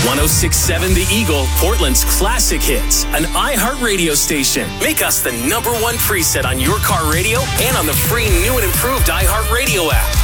1067 The Eagle, Portland's classic hits, an iHeartRadio station. Make us the #1 preset on your car radio and on the free new and improved iHeartRadio app.